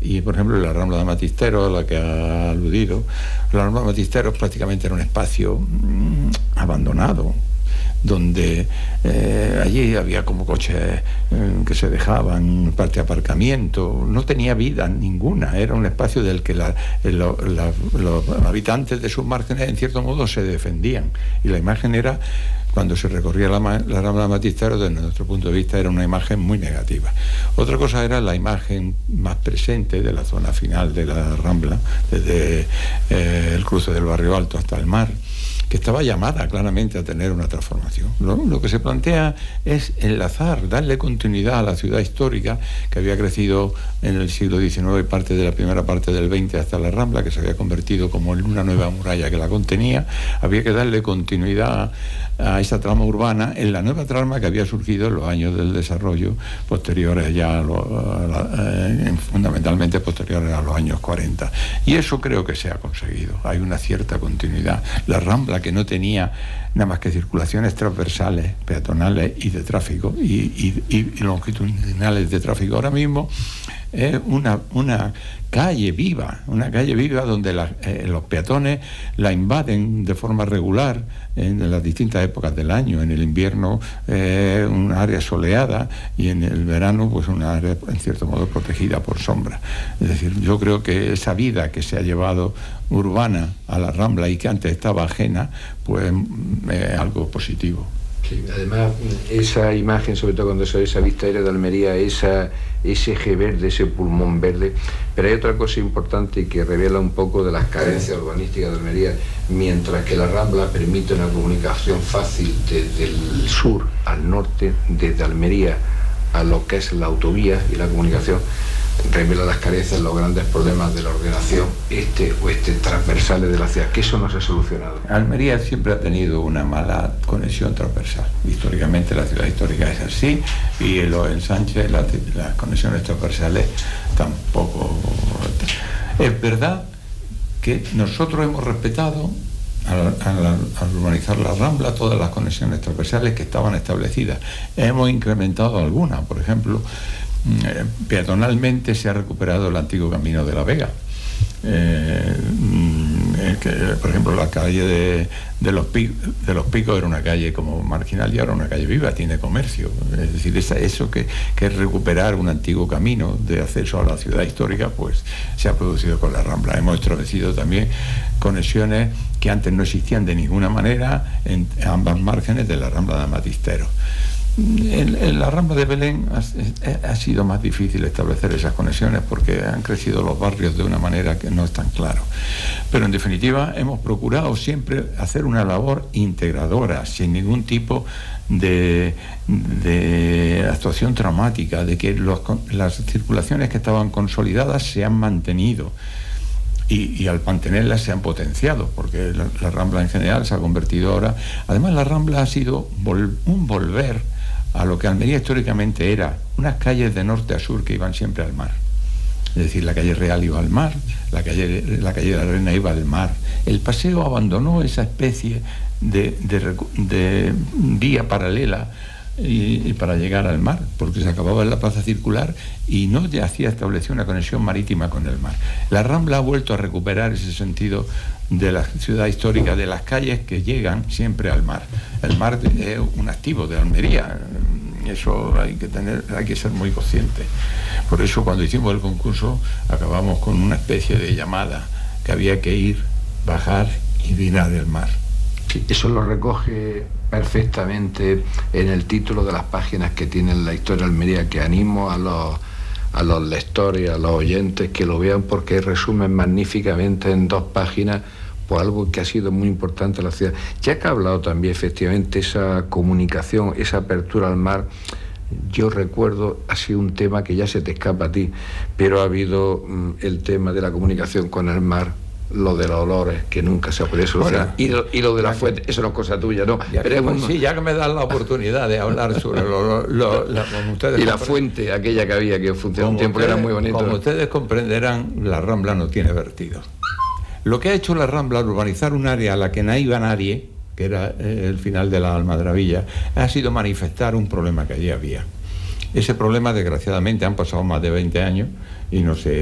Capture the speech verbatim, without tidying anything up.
Y, por ejemplo, la Rambla de Matistero, a la que ha aludido, la Rambla de Matistero prácticamente era un espacio mmm, abandonado, donde eh, allí había como coches eh, que se dejaban, parte de aparcamiento, no tenía vida ninguna, era un espacio del que la, lo, la, los habitantes de sus márgenes en cierto modo se defendían, y la imagen era, cuando se recorría la, la Rambla de Matistero, desde nuestro punto de vista era una imagen muy negativa. Otra cosa era la imagen más presente de la zona final de la Rambla, desde eh, el cruce del Barrio Alto hasta el mar, que estaba llamada claramente a tener una transformación. Lo, lo que se plantea es enlazar, darle continuidad a la ciudad histórica que había crecido en el siglo diecinueve y parte de la primera parte del veinte hasta la Rambla, que se había convertido como en una nueva muralla que la contenía. Había que darle continuidad a esa trama urbana en la nueva trama que había surgido en los años del desarrollo posteriores ya a lo, a la, eh, fundamentalmente posteriores a los años cuarenta, y eso creo que se ha conseguido. Hay una cierta continuidad. La Rambla, que no tenía nada más que circulaciones transversales, peatonales y de tráfico y, y, y longitudinales de tráfico, ahora mismo es una, una calle viva, una calle viva donde la, eh, los peatones la invaden de forma regular en las distintas épocas del año. En el invierno eh, un área soleada, y en el verano pues una área en cierto modo protegida por sombra. Es decir, yo creo que esa vida que se ha llevado urbana a la Rambla y que antes estaba ajena, pues es algo positivo. Sí, además, esa imagen, sobre todo cuando se ve esa vista aérea de Almería, esa, ese eje verde, ese pulmón verde. Pero hay otra cosa importante que revela un poco de las carencias urbanísticas de Almería. Mientras que la Rambla permite una comunicación fácil desde el sur al norte, desde Almería a lo que es la autovía y la comunicación, revela las carencias, los grandes problemas de la ordenación este oeste transversales de la ciudad, que eso no se ha solucionado. Almería siempre ha tenido una mala conexión transversal. Históricamente la ciudad histórica es así, y los ensanches, las, las conexiones transversales tampoco. Es verdad que nosotros hemos respetado Al, al, al urbanizar la Rambla todas las conexiones transversales que estaban establecidas. Hemos incrementado algunas, por ejemplo, eh, peatonalmente se ha recuperado el antiguo camino de la Vega. Eh, eh, que, por ejemplo, la calle de, de, los Picos, de los Picos era una calle como marginal y ahora una calle viva, tiene comercio. Es decir, esa, eso que, que es recuperar un antiguo camino de acceso a la ciudad histórica, pues se ha producido con la Rambla. Hemos establecido también conexiones que antes no existían de ninguna manera en ambas márgenes de la Rambla de Matistero. En, en la Rambla de Belén ha, ha sido más difícil establecer esas conexiones porque han crecido los barrios de una manera que no es tan claro. Pero en definitiva hemos procurado siempre hacer una labor integradora, sin ningún tipo de, de actuación traumática, de que los, las circulaciones que estaban consolidadas se han mantenido. Y, y al mantenerlas se han potenciado, porque la, la Rambla en general se ha convertido ahora. Además, la Rambla ha sido vol, un volver a lo que Almería históricamente era, unas calles de norte a sur que iban siempre al mar. Es decir, la calle Real iba al mar, la calle, la calle de la Reina iba al mar. El paseo abandonó esa especie de, de, de vía paralela Y, y para llegar al mar, porque se acababa en la plaza circular y no ya hacía establecer una conexión marítima con el mar. La Rambla ha vuelto a recuperar ese sentido de la ciudad histórica, de las calles que llegan siempre al mar. El mar es un activo de Almería, eso hay que tener, hay que ser muy consciente. Por eso cuando hicimos el concurso acabamos con una especie de llamada que había que ir, bajar y mirar el mar. Sí, eso lo recoge perfectamente en el título de las páginas que tiene la historia de Almería, que animo a los, a los lectores, a los oyentes que lo vean, porque resumen magníficamente en dos páginas pues algo que ha sido muy importante en la ciudad. Ya que ha hablado también efectivamente esa comunicación, esa apertura al mar, yo recuerdo, ha sido un tema que ya se te escapa a ti, pero ha habido mm, el tema de la comunicación con el mar, lo de los olores, que nunca se ha podido solucionar, bueno, y, lo, y lo de la fuente, eso no es cosa tuya, ¿no? Ya, pero pues, sí, ya que me das la oportunidad de hablar sobre lo, lo, la, como ustedes y la fuente, aquella que había, que funcionó un tiempo, ustedes, que era muy bonito. Como ustedes comprenderán, la Rambla no tiene vertido. Lo que ha hecho la Rambla al urbanizar un área a la que no iba nadie, que era eh, el final de la Almadravilla, ha sido manifestar un problema que allí había. Ese problema, desgraciadamente, han pasado más de veinte años y no se